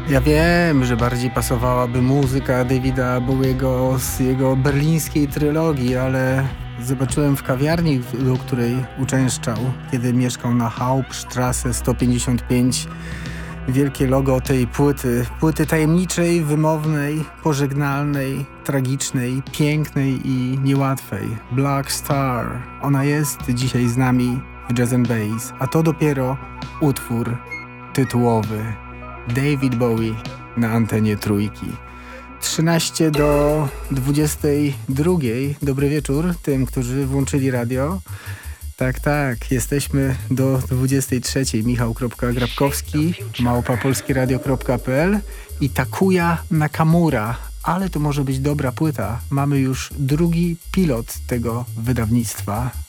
Ja wiem, że bardziej pasowałaby muzyka Davida Bowiego z jego berlińskiej trylogii, ale zobaczyłem w kawiarni, do której uczęszczał, kiedy mieszkał na Hauptstrasse 155, wielkie logo tej płyty tajemniczej, wymownej, pożegnalnej, tragicznej, pięknej i niełatwej. Black Star. Ona jest dzisiaj z nami w Jazz & Bass, a to dopiero utwór tytułowy. David Bowie na antenie Trójki. 13 do 22. Dobry wieczór tym, którzy włączyli radio. Tak, jesteśmy do 23. Michał.Grabkowski, @polskieradio.pl i Takuya Nakamura. Ale to może być dobra płyta. Mamy już drugi pilot tego wydawnictwa.